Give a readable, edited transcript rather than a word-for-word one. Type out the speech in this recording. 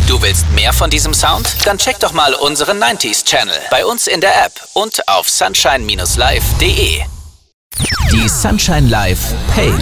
Du willst mehr von diesem Sound? Dann check doch mal unseren 90s Channel bei uns in der App und auf sunshine-live.de. Die Sunshine Live Pay